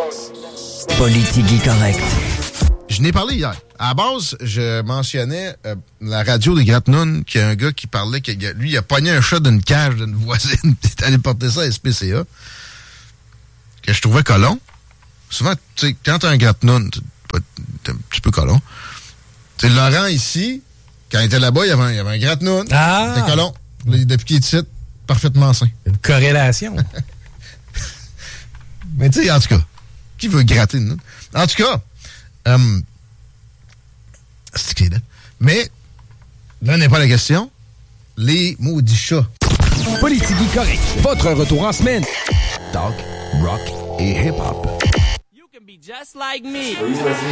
Politique correct. Je n'ai parlé hier. À la base, je mentionnais la radio des Gratnoun, qu'il y a un gars qui parlait que lui, il a pogné un chat d'une cage d'une voisine, puis il est allé porter ça à SPCA, que je trouvais colon. Souvent, tu sais, quand t'as un Gratnoun, t'es un petit peu colon. Tu sais, Laurent, ici, quand il était là-bas, il y avait un Gratnoun. Ah! Il était colon. Depuis qu'il est ici, parfaitement sain. Une corrélation. Mais tu sais, en tout cas, qui veut gratter une noune? En tout cas, c'est qui là? Mais, là n'est pas la question. Les maudits chats. Politique correct. Votre retour en semaine. Talk, rock et hip-hop. You can be just like me.